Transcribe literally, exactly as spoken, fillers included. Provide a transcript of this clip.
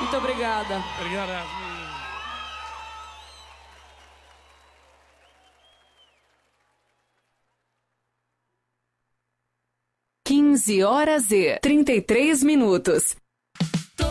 Muito obrigada. Obrigado. quinze horas e trinta e três minutos.